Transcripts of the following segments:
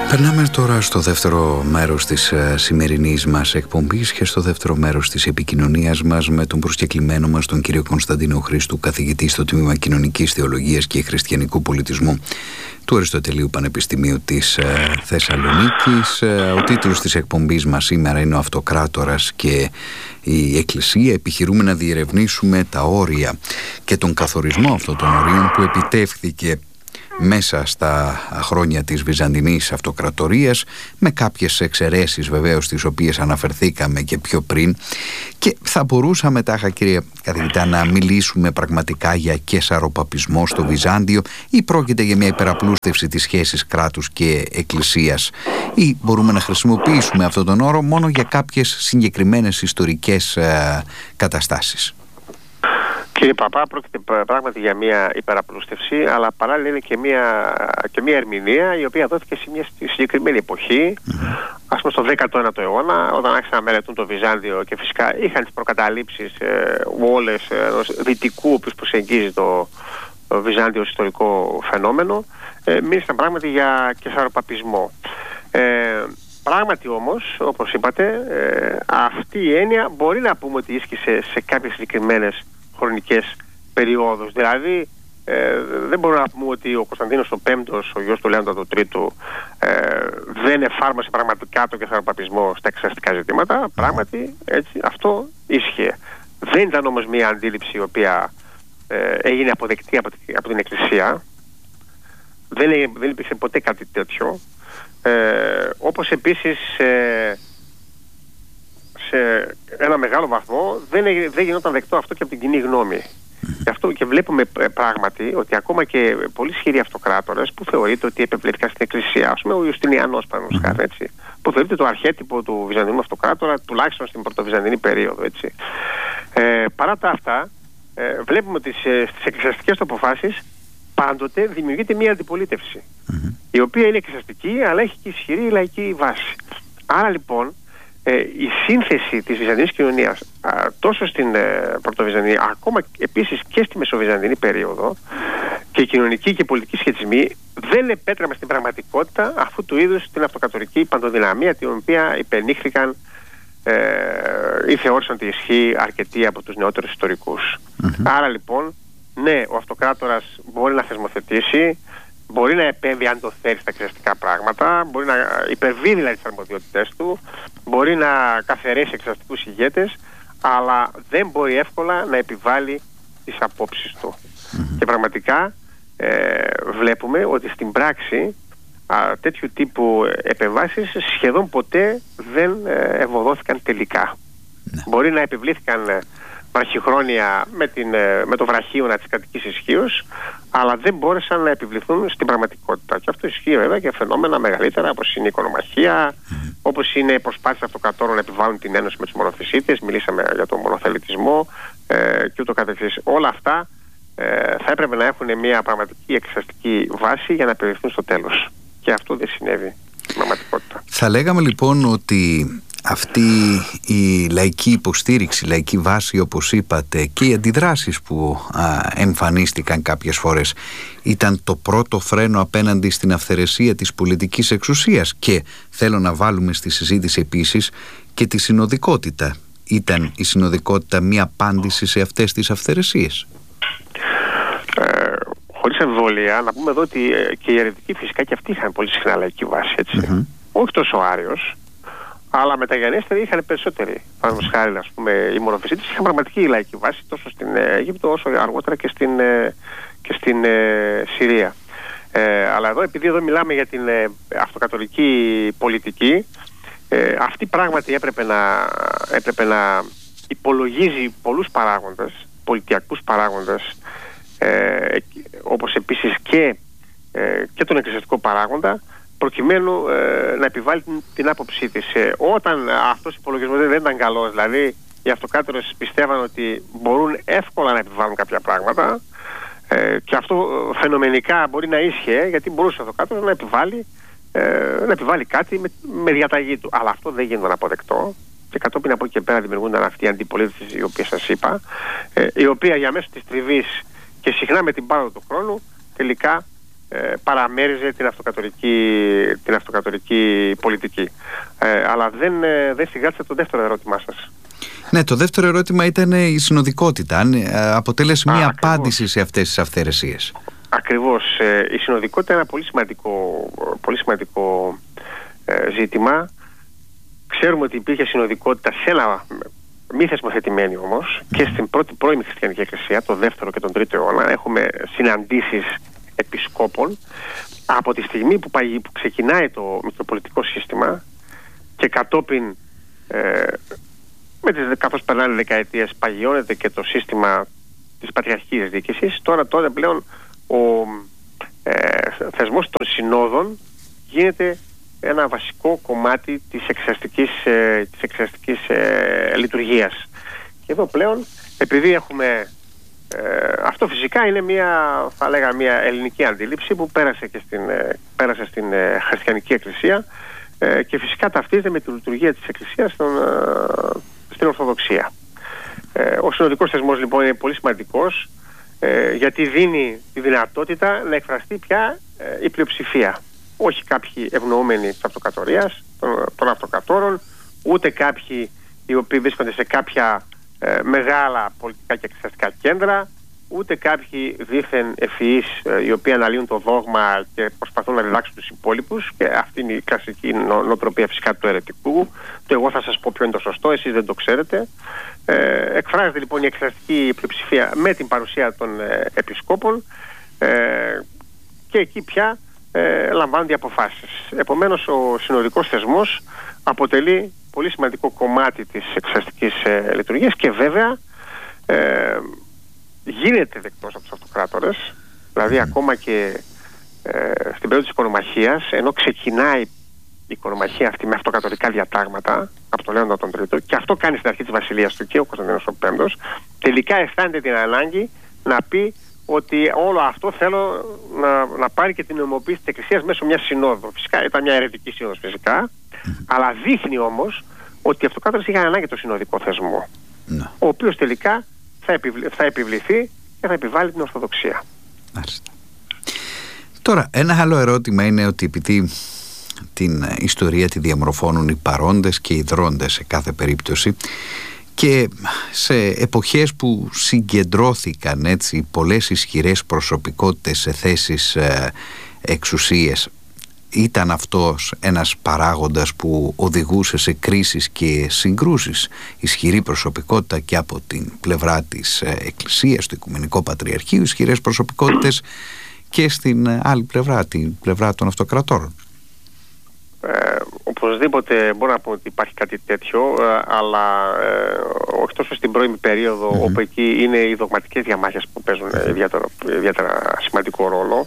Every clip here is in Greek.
Περνάμε τώρα στο δεύτερο μέρος της σημερινής μας εκπομπής και στο δεύτερο μέρος της επικοινωνίας μας με τον προσκεκλημένο μας, τον κύριο Κωνσταντίνο Χρήστου, καθηγητή στο Τμήμα Κοινωνικής Θεολογίας και Χριστιανικού Πολιτισμού του Αριστοτελείου Πανεπιστημίου της Θεσσαλονίκης. Ο τίτλος της εκπομπής μας σήμερα είναι «Ο Αυτοκράτορας και η Εκκλησία». Επιχειρούμε να διερευνήσουμε τα όρια και τον καθορισμό αυτών των ορίων που επιτεύχθηκε μέσα στα χρόνια της Βυζαντινής Αυτοκρατορίας, με κάποιες εξαιρέσεις βεβαίως τις οποίες αναφερθήκαμε και πιο πριν, και θα μπορούσαμε τάχα, κύριε καθηγητά, να μιλήσουμε πραγματικά για καισαροπαπισμό στο Βυζάντιο, ή πρόκειται για μια υπεραπλούστευση της σχέσης κράτους και εκκλησίας, ή μπορούμε να χρησιμοποιήσουμε αυτόν τον όρο μόνο για κάποιες συγκεκριμένες ιστορικές καταστάσεις? Κύριε Παπά, πρόκειται πράγματι για μια υπεραπλούστευση, αλλά παράλληλα είναι και μια ερμηνεία η οποία δόθηκε σε μια συγκεκριμένη εποχή, ας πούμε στο 19ο αιώνα, όταν άρχισαν να μελετούν το Βυζάντιο και φυσικά είχαν τις προκαταλήψεις όλες δυτικού, όπως προσεγγίζει το Βυζάντιο ως ιστορικό φαινόμενο, μίλησαν πράγματι για καισαροπαπισμό. Πράγματι όμως, όπως είπατε, αυτή η έννοια μπορεί να πούμε ότι ίσχυσε σε κάποιες συγκεκριμένες χρονικές περιόδους. Δηλαδή δεν μπορούμε να πούμε ότι ο Κωνσταντίνος ο Πέμπτος, ο γιος του Λέοντα του Τρίτου, δεν εφάρμοσε πραγματικά τον καισαροπαπισμό στα εξαστικά ζητήματα. Πράγματι έτσι, αυτό ίσχυε. Δεν ήταν όμως μια αντίληψη η οποία έγινε αποδεκτή από την Εκκλησία. Δεν υπήρξε ποτέ κάτι τέτοιο. Όπως επίσης σε ένα μεγάλο βαθμό δεν γινόταν δεκτό αυτό και από την κοινή γνώμη. Γι' αυτό και βλέπουμε πράγματι ότι ακόμα και πολύ ισχυροί αυτοκράτορες που θεωρείται ότι επευλήθηκαν στην Εκκλησία, ας πούμε ο Ιουστινιανός παραδείγματος χάρη, έτσι, που θεωρείται το αρχέτυπο του Βυζαντινού αυτοκράτορα, τουλάχιστον στην πρωτοβυζαντινή περίοδο, έτσι. Παρά τα αυτά, βλέπουμε ότι στις εκκλησιαστικές του αποφάσεις πάντοτε δημιουργείται μια αντιπολίτευση, η οποία είναι εκκλησιαστική αλλά έχει και ισχυρή λαϊκή βάση. Άρα λοιπόν η σύνθεση της βυζαντινής κοινωνίας τόσο στην πρωτοβυζαντινή, ακόμα επίσης και στη μεσοβυζαντινή περίοδο, και οι κοινωνικοί και πολιτικοί σχετισμοί δεν επέτρεπαν στην πραγματικότητα αυτού του είδους την αυτοκρατορική παντοδυναμία, την οποία υπενήχθηκαν ή θεώρησαν ότι ισχύει αρκετοί από τους νεότερους ιστορικούς. Άρα λοιπόν, ναι, ο αυτοκράτορας μπορεί να θεσμοθετήσει, μπορεί να επέμβει αν το θέλει στα εκκλησιαστικά πράγματα, μπορεί να υπερβεί δηλαδή τις αρμοδιότητες του, μπορεί να καθαιρέσει εκκλησιαστικούς ηγέτες, αλλά δεν μπορεί εύκολα να επιβάλλει τις απόψεις του. Και πραγματικά βλέπουμε ότι στην πράξη τέτοιου τύπου επεμβάσεις σχεδόν ποτέ δεν ευωδόθηκαν τελικά. Μπορεί να επιβλήθηκαν βραχυχρόνια με το βραχίωνα της κρατικής ισχύως, αλλά δεν μπόρεσαν να επιβληθούν στην πραγματικότητα. Και αυτό ισχύει βέβαια και φαινόμενα μεγαλύτερα, όπως είναι η οικονομαχία, όπως είναι οι προσπάθειες αυτοκρατόρων να επιβάλλουν την ένωση με τους μονοθεσίτες, μιλήσαμε για τον μονοθελητισμό και ούτω καθεξής. Όλα αυτά θα έπρεπε να έχουν μια πραγματική εκκλησιαστική βάση για να επιβληθούν στο τέλος. Και αυτό δεν συνέβη στην πραγματικότητα. Θα λέγαμε λοιπόν ότι αυτή η λαϊκή υποστήριξη, η λαϊκή βάση, όπως είπατε, και οι αντιδράσεις που εμφανίστηκαν κάποιες φορές ήταν το πρώτο φρένο απέναντι στην αυθαιρεσία της πολιτικής εξουσίας, και θέλω να βάλουμε στη συζήτηση επίσης και τη συνοδικότητα. Ήταν η συνοδικότητα μία απάντηση σε αυτές τις αυθαιρεσίες? Χωρίς αμφιβολία, να πούμε εδώ ότι και οι αιρετικοί φυσικά και αυτοί είχαν πολύ συχνά λαϊκή βάση, έτσι. Όχι τόσο άριος, αλλά μεταγενέστεροι είχαν περισσότεροι. Παραδείγματος χάρη, ας πούμε, οι μονοθεσίτες είχαν πραγματική λαϊκή βάση τόσο στην Αίγυπτο όσο αργότερα και στην Συρία. Αλλά επειδή εδώ μιλάμε για την αυτοκρατορική πολιτική, αυτή πράγματι έπρεπε να υπολογίζει πολλούς παράγοντες, πολιτιακούς παράγοντες, όπως επίσης και τον εκκλησιαστικό παράγοντα, προκειμένου να επιβάλλει την άποψή της. Όταν αυτός ο υπολογισμός δεν ήταν καλός, δηλαδή οι αυτοκράτορες πιστεύαν ότι μπορούν εύκολα να επιβάλλουν κάποια πράγματα, και αυτό φαινομενικά μπορεί να ίσχυε, γιατί μπορούσε ο αυτοκράτορας να επιβάλλει κάτι με διαταγή του. Αλλά αυτό δεν γίνεται αποδεκτό, και κατόπιν από εκεί και πέρα δημιουργούνταν αυτή η αντιπολίτευση η οποία σας είπα, η οποία για μέσω της τριβής και συχνά με την πάροδο του χρόνου τελικά παραμέριζε την αυτοκρατορική πολιτική. Αλλά δεν συγκράτησε το δεύτερο ερώτημά σας. Ναι, το δεύτερο ερώτημα ήταν η συνοδικότητα, αν αποτέλεσε μια απάντηση σε αυτές τις αυθαιρεσίες. Ακριβώς. Η συνοδικότητα είναι ένα πολύ σημαντικό ζήτημα. Ξέρουμε ότι υπήρχε συνοδικότητα σε ένα μη θεσμοθετημένη όμως και στην πρώτη πρώιμη χριστιανική εκκλησία, το δεύτερο και τον τρίτο αιώνα, έχουμε συναντήσεις επισκόπων. Από τη στιγμή που ξεκινάει το μητροπολιτικό σύστημα και κατόπιν καθώς περνάνε δεκαετίες παγιώνεται και το σύστημα της πατριαρχικής διοίκησης, τώρα πλέον ο θεσμός των συνόδων γίνεται ένα βασικό κομμάτι της εξαιρετικής λειτουργίας. Και εδώ πλέον, επειδή έχουμε αυτό φυσικά είναι μια ελληνική αντίληψη που πέρασε στην χριστιανική εκκλησία και φυσικά ταυτίζεται με τη λειτουργία της εκκλησίας στην Ορθοδοξία. Ο συνοδικός θεσμός λοιπόν είναι πολύ σημαντικός γιατί δίνει τη δυνατότητα να εκφραστεί πια η πλειοψηφία. Όχι κάποιοι ευνοούμενοι της αυτοκρατορίας, των αυτοκρατόρων, ούτε κάποιοι οι οποίοι βρίσκονται σε κάποια μεγάλα πολιτικά και εκκλησιαστικά κέντρα, ούτε κάποιοι δήθεν ευφυείς οι οποίοι αναλύουν το δόγμα και προσπαθούν να διδάξουν τους υπόλοιπους, και αυτή είναι η κλασική νοοτροπία φυσικά του αιρετικού. Το εγώ θα σας πω ποιο είναι το σωστό, εσείς δεν το ξέρετε. Εκφράζεται λοιπόν η εκκλησιαστική πλειοψηφία με την παρουσία των επισκόπων και εκεί πια λαμβάνονται οι αποφάσεις. Επομένως ο συνοδικός θεσμός αποτελεί πολύ σημαντικό κομμάτι της εκκλησιαστικής λειτουργίας και βέβαια γίνεται δεκτός από τους αυτοκράτορες. Δηλαδή ακόμα και στην περίοδο της οικονομαχίας, ενώ ξεκινάει η οικονομαχία αυτή με αυτοκρατορικά διατάγματα από τον Λέοντα τον Τρίτο, και αυτό κάνει στην αρχή της βασιλείας του και ο Κωνσταντίνος ο Πέμπτος, τελικά αισθάνεται την ανάγκη να πει ότι όλο αυτό θέλω να πάρει και την νομιμοποίηση της εκκλησίας μέσω μιας συνόδου. Φυσικά ήταν μια αιρετική σύνοδος φυσικά, αλλά δείχνει όμως ότι οι αυτοκράτορες είχαν ανάγκη το συνοδικό θεσμό, ο οποίος τελικά θα επιβληθεί και θα επιβάλλει την Ορθοδοξία. Μάλιστα. Τώρα, ένα άλλο ερώτημα είναι ότι επειδή την ιστορία τη διαμορφώνουν οι παρόντες και οι δρόντες σε κάθε περίπτωση, και σε εποχές που συγκεντρώθηκαν έτσι πολλές ισχυρές προσωπικότητες σε θέσεις εξουσίες, ήταν αυτός ένας παράγοντας που οδηγούσε σε κρίσεις και συγκρούσεις? Ισχυρή προσωπικότητα και από την πλευρά της Εκκλησίας, του Οικουμενικό Πατριαρχείου, ισχυρές προσωπικότητες και στην άλλη πλευρά, την πλευρά των αυτοκρατόρων. Οπωσδήποτε μπορώ να πω ότι υπάρχει κάτι τέτοιο, αλλά όχι τόσο στην πρώιμη περίοδο, όπου εκεί είναι οι δογματικές διαμάχες που παίζουν ιδιαίτερα σημαντικό ρόλο.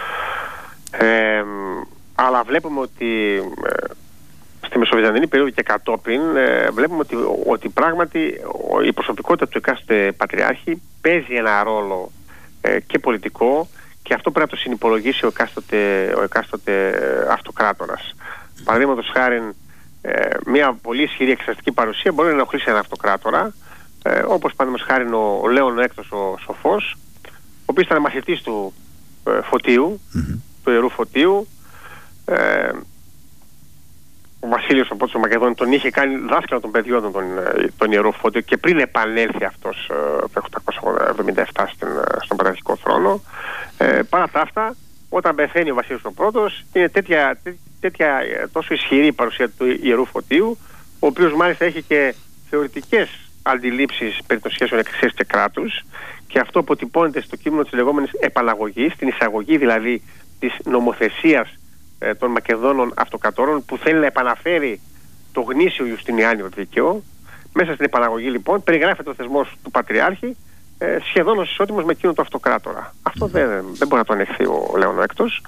Αλλά βλέπουμε ότι στη Μεσοβυζαντινή περίοδο και κατόπιν βλέπουμε ότι πράγματι η προσωπικότητα του εκάστοτε πατριάρχη παίζει ένα ρόλο και πολιτικό, και αυτό πρέπει να το συνυπολογίσει ο εκάστοτε αυτοκράτορας. Παραδείγματος χάριν, μια πολύ ισχυρή εκκλησιαστική παρουσία μπορεί να ενοχλήσει έναν αυτοκράτορα, όπως παραδείγματος χάριν ο Λέων Έκτος ο Σοφός, ο οποίος ήταν μαθητής του Φωτίου, του Ιερού Φωτίου. Ο Βασίλειος ο Πρώτος ο Μακεδόνης τον είχε κάνει δάσκαλο των παιδιών τον Ιερό Φώτιο, και πριν επανέλθει αυτός το 877 στον πατριαρχικό θρόνο. Παρά τα αυτά, όταν πεθαίνει ο Βασίλειος ο Πρώτος, είναι τέτοια τόσο ισχυρή η παρουσία του Ιερού Φωτίου, ο οποίος μάλιστα έχει και θεωρητικές αντιλήψεις περί των σχέσεων εκκλησίας και κράτους, και αυτό αποτυπώνεται στο κείμενο της λεγόμενης επαναγωγής, την εισαγωγή δηλαδή της νομοθεσίας των Μακεδόνων αυτοκρατόρων, που θέλει να επαναφέρει το γνήσιο Ιουστινιάνιο δίκαιο. Μέσα στην επαναγωγή λοιπόν περιγράφεται ο θεσμός του Πατριάρχη σχεδόν ως ισότιμος με εκείνον του αυτοκράτορα. Αυτό δεν μπορεί να το ανεχθεί ο Λέων Έκτος,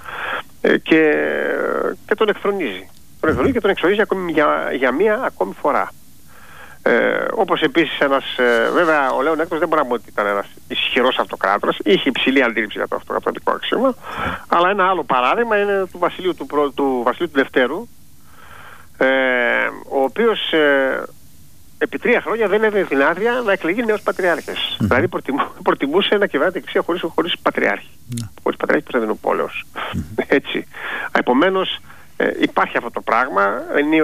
και τον εκθρονίζει. Τον εκθρονίζει και τον εξορίζει για μία ακόμη φορά. Όπως επίσης βέβαια ο Λέων Έκτος δεν μπορεί να πούμε ότι ήταν ένας ισχυρός αυτοκράτορας, είχε υψηλή αντίληψη για το αυτοκρατορικό αξίωμα, αλλά ένα άλλο παράδειγμα είναι του Βασιλείου του Δευτέρου, ο οποίος επί 3 χρόνια δεν έδινε την άδεια να εκλεγεί νέος πατριάρχης. Δηλαδή προτιμούσε να κυβερνάει την Εκκλησία χωρίς πατριάρχη. Χωρίς πατριάρχη Κωνσταντινούπολεως. Έτσι. Επομένως, υπάρχει αυτό το πράγμα.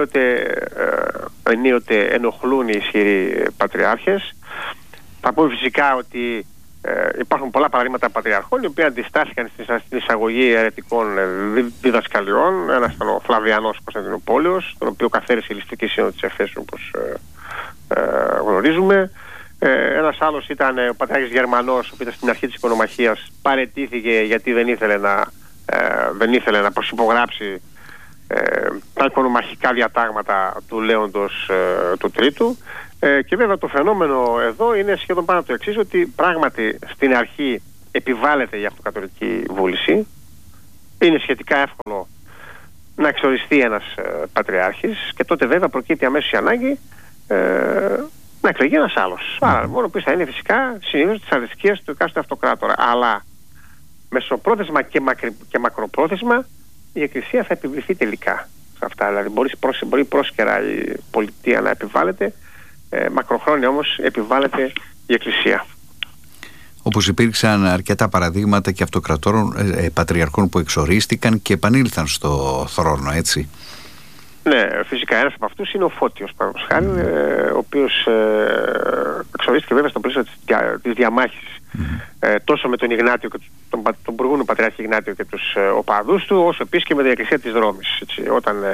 Ενίοτε ενοχλούν οι ισχυροί πατριάρχες. Θα πω φυσικά ότι υπάρχουν πολλά παραδείγματα πατριαρχών οι οποίοι αντιστάθηκαν στην εισαγωγή αιρετικών διδασκαλιών. Ένας ήταν ο Φλαβιανός Κωνσταντινούπολεως, τον οποίο καθαίρεσε η Ληστρική Σύνοδο της Εφέσου, όπως γνωρίζουμε. Ένας άλλος ήταν ο Πατριάρχης Γερμανός, ο οποίος ήταν στην αρχή της οικονομαχίας, παραιτήθηκε γιατί δεν ήθελε να προσυπογράψει τα οικονομαχικά διατάγματα του Λέοντος του Τρίτου. Και βέβαια το φαινόμενο εδώ είναι σχεδόν πάνω από το εξής, ότι πράγματι στην αρχή επιβάλλεται η αυτοκαθολική βούληση. Είναι σχετικά εύκολο να εξοριστεί ένας πατριάρχης και τότε βέβαια προκύπτει αμέσως η ανάγκη να εκλεγεί ένας άλλος. Άρα μόνο που θα είναι φυσικά συνήθως της αδεισκίας του εκάστοτε αυτοκράτορα. Αλλά μεσοπρόθεσμα και μακροπρόθεσμα η Εκκλησία θα επιβληθεί τελικά σε αυτά. Δηλαδή μπορεί πρόσκαιρα η πολιτεία να επιβάλλεται, μακροχρόνια όμως επιβάλλεται η Εκκλησία. Όπως υπήρξαν αρκετά παραδείγματα και αυτοκρατόρων, πατριαρχών που εξορίστηκαν και επανήλθαν στο θρόνο, έτσι. Ναι, φυσικά ένας από αυτούς είναι ο Φώτιος, παραδείγματος χάρη, ο οποίος εξορίστηκε βέβαια στο πλαίσιο της διαμάχης τόσο με τον Ιγνάτιο και τον προηγούμενο πατριάρχη Ιγνάτιο και τους οπαδούς του, όσο επίσης και με την Εκκλησία της Ρώμης. Έτσι,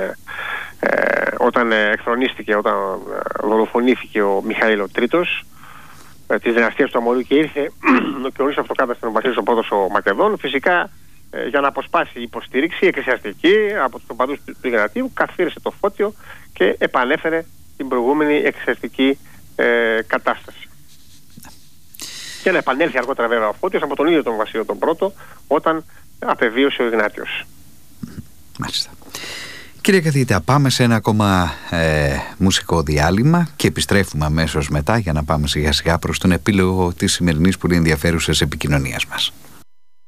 όταν εκθρονίστηκε, όταν δολοφονήθηκε ο Μιχαήλ ο Τρίτος της δυναστείας του Αμορίου και ήρθε ο κοινωνικός αυτοκράτορας των Βασίλης ο πρώτος ο Μακεδόν, φυσικά για να αποσπάσει υποστήριξη εκκλησιαστική από τους οπαδούς του Ιγνατίου, καθίρεσε το Φώτιο και επανέφερε την προηγούμενη εκκλησιαστική κατάσταση. Και να επανέλθει αργότερα βέβαια ο Φώτιος από τον ίδιο τον Βασίλειο τον Πρώτο, όταν απεβίωσε ο Ιγνάτιος. Μάλιστα. Κύριε καθηγητά, πάμε σε ένα ακόμα μουσικό διάλειμμα και επιστρέφουμε αμέσως μετά για να πάμε σιγά σιγά προς τον επίλογο της σημερινής πολύ ενδιαφέρουσας επικοινωνίας μας.